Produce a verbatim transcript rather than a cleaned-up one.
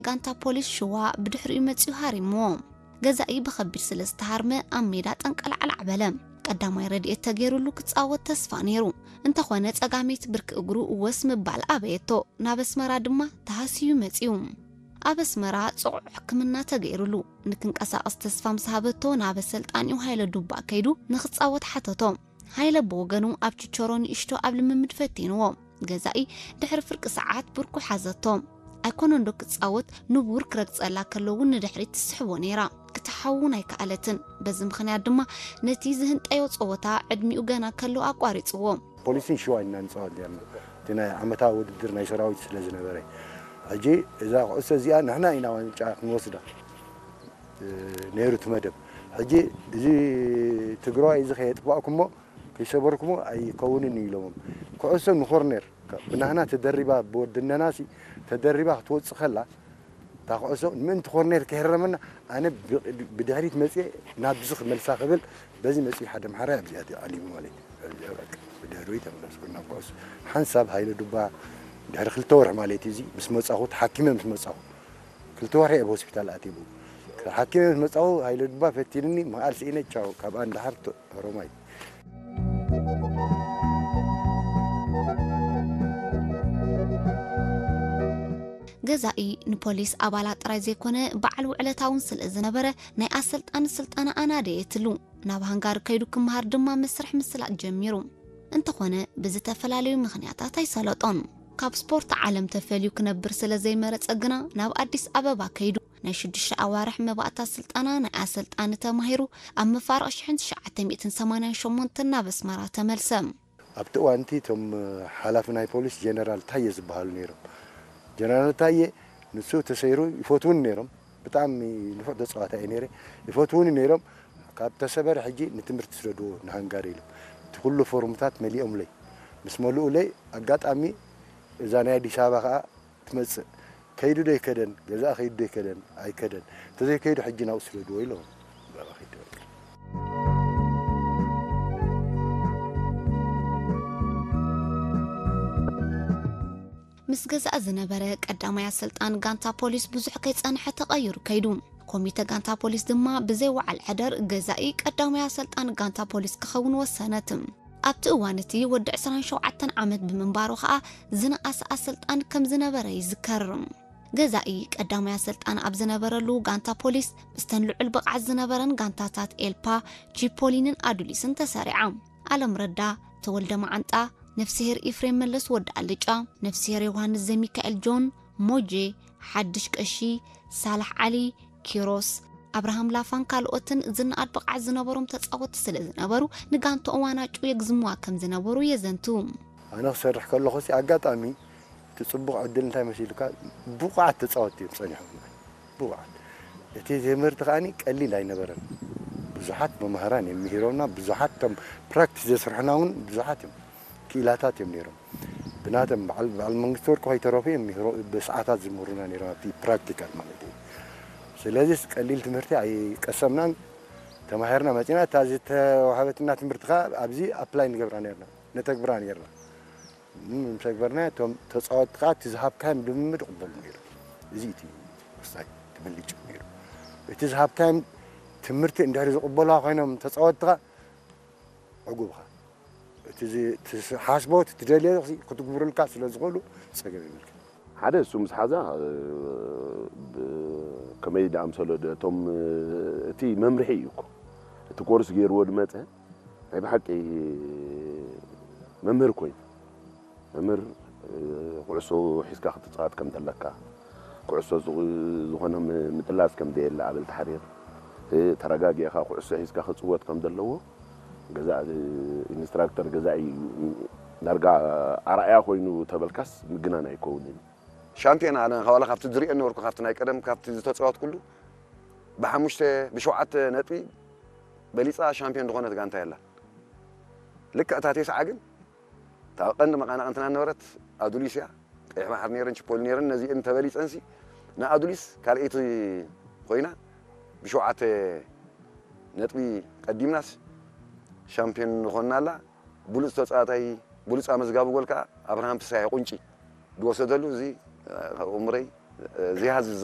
غانتا بوليس شوا بدحري مصيو هاريمو غزاي بخبير سلسته هرمه ام ميدا طنقل على عبلم قداماي رድኤት ተገይሩሉ ክጻወት ተስፋ ነይሩ እንተኾነ ጸጋሚት ብርክ እግሩ ወስም ባል አበየቶ ናበስመራ ድማ ተሃሲዩ መጽዩ አበስመራ ጽዑዕ ሕክምና ተገይሩሉ ንክንቀሳቀስ ተስፋ ምሳበቶ ናበሰልጣኒው ኃይለ ዱባ ከይዱ ንክጻወት ሓተቶ ኃይለ በወገኑ ኣብ ችቾሮን ይሽቶ ኣብ ልምምድ ፈቲንዎ ገዛኢ ድሕሪ ፍርቂ ሰዓት ብርኩ ሓዘቶ ኣይኮነን ዶ ክጻወት ንቡር ክረግጸላ ከለውን ንድሕሪት ትስሕቦ ነይራ ክትሓውን ኣይከኣለትን በዚ ምኽንያት ድማ ነቲ ዝህንጠዮ ጸወታ ዕድሚኡ ገና ከሎ ኣቋሪጽዎ ፖሊስን ሸዋይ እናንጻወት ዲያና ቲና ዓመታ ውድድር ናይ ሰራዊት ስለዝነበረ ሕጂ እዛ ቁዕሶ እዚኣ ንሕና ኢና ዋንጫ ክንወስዳ ነይሩ ትመደብ ሕጂ እዚ ትግራይ እዚ ከየጥፋእኩሞ ከይሰበርኩሞ ኣይከውንን ኢሎም ቁዕሶ ንኮርነር ብናህና ተደሪባ በወድነናሲ ተደሪባ ክትወጽእ ከላ ታቆሶ ምን ትኮርነር ከሄረመና ኣነ ብድህሪት መጽ ናብዝኽ መልሳ ክብል በዚ መጽ ሓደ ማሕራ ኣብዚያት ዓሊሙ ማለት ብድህሪት ተመለስኩና ቆስ ሓንሳብ ሃይለ ዱባ ድሕሪ ክልተ ወርሕ ማለት እዚ ምስ መጻኹ ተሓኪመ ምስ መጻኹ ክልተ ወርሕ ኣብ ሆስፒታል ኣቲቡ ተሓኪመ ምስ መጻኹ ሃይለ ዱባ ፈቲንኒ መዓል ሲእነ ቻው ካብ አንድ ሓርት ሮማይ ገዛኢ ንፖሊስ አባላት ጥራይ ዘይኮነ በዓል ውዕለታውን ስለ ዝነበረ ናይ ኣሰልጣን ስልጣና ኣናደየትሉ ናብ ሃንጋር ከይዱ ክምሃር ድማ መስርሕ ምስላጥ ጀሚሩ እንተኾነ ብዝተፈላለዩ ምኽንያታት ኣይሰለጦን ካብ ስፖርት ዓለም ተፈልዩ ክነብር ስለ ዘይመረጸ ግና ናብ አዲስ አበባ ከይዱ ናይ ሽዱሽተ ኣዋርሕ መባእታ ስልጣና ናይ ኣሰልጣን ተማሂሩ ኣብ መፋርቕ ኣልፍ ትሽዓተ ሚእትን ሰማንያን ሸሞንተ ናብ ኣስመራ ተመልሰ ኣብቲ እዋንቲ ቶም ሓላፊ ናይ ፖሊስ ጀነራል ታየ ዝበሃሉ ነይሮም ጀነራል ታየ ንሱ ተሰይሩ ይፎቱን ነይሮም በጣም ንፉዕ ተጻዋታ ነይረ ይፎቱን ነይሮም ካብ ተሰበር ሕጂ ንትምህርት ስለዶ ንሃንጋር ኢሉ ኩሉ ፎርሙታት መሊኦም ለይ ምስ መሉኡ ለይ አጋጣሚ እዛ ናይ አዲስ አበባ ትመጽእ ከይዱ ደይ ከደን ገዛ ከይዱ ደይ ከደን ኣይከደን ተዘይ ከይዱ ሕጂ ናው ስለዶ ኢሉ ባባኺት ምስ ገዛእ ዝነበረ ቀዳማይ ኣሰልጣን ጋንታ ፖሊስ ብዙሕ ከይጸንሐ ተቐይሩ ከይዱ ኮሚቴ ጋንታ ፖሊስ ድማ ብዘይ ወዓል ሕደር ገዛኢ ቀዳማይ ኣሰልጣን ጋንታ ፖሊስ ክኸውን ወሰነት ኣብቲ እዋንቲ ወዲ عشرين وسبعة ዓመት ብምንባሩ ከዓ ዝነኣሰ ኣሰልጣን ከም ዝነበረ ይዝከር ገዛኢ ቀዳማይ ኣሰልጣን ኣብ ዝነበረሉ ጋንታ ፖሊስ ብስተን ልዑል ብቕዓት ዝነበረን ጋንታታት ኤልፓ ጂፖሊንን ኣዱሊስን ተሰሪዓ ዓለም ረዳ ተወልደ ማዓንጣ نفسير إفريم ملس ود عليجا نفسير يوهانس زي ميكائيل جون موجي حدش قشي صالح علي كيروس أبراهام لافان كالوتن زنقات بقع زنبروم تتصاوت سل زنبرو نقانتو اواناجو يقزموا كم زنبرو يزنتوم أنا سرح كله خسي عقات أمي تصبغ عدل انتهي مسيلكا بقعة تتصاوتي بصنيحة بقعة يتي زمر تغاني قليل هاي نبرن بزحات بمهران يمهيرونا بزحات تم براكتس يسرحناون بزحات كيلاتات يمنيرهم بنادم بعل بعل منصور كوي تروفي مهرو بساعات زمرنا نيرا في براكتيكال مالتي سلازي قليل تمرتي اي قسمنا تماهرنا متينا تازي وحبتنا تمرتخا ابزي ابلاي نغبرا نيرنا نتغبرا نيرنا مشغبرنا توم تصاوتخا تذهب كان دمد قبل نير زيتي وساي تبلج نير تذهب كان تمرتي انداري قبلها خاينم تصاوتخا عقوبها تزي حاسبوت تدلي كتقبر الكاس لازغلو صقب يملك حدا سومس حدا كميد امثله توم تي ممرحي يكو تكورس غير ود مته اي بحقي ممر كوي ممر قعسو حسكا ختصات كم دلكا قعسو زغنا متلاس كم ديل على التحرير ترغاغي خا قعسو حسكا خصوت كم دلو جزاء انستراكتور جزائي نرجع أرأيه خوينو تبلكس مجنان يكونين شامبيون أنا خوالا خفت دري إنه وركو خفت نايكرم خفت تتصوات كله بحمشت بشوعة نتبي بليصة شامبيون دغونة تجانتا يلا لك أتاتيس عاجن تقن مقانا أنتنا نورت أدوليسيا إحنا حرنيرن شبول نيرن نزي أنت بليص أنسي نا أدوليس كاريتي خوينا بشوعة نتبي قديم ناس شامبيون نخونالا بولس تصاعتي بولس أمزجاب قولك أبراهام بساعة قنشي دوسدلو زي عمري زي هذا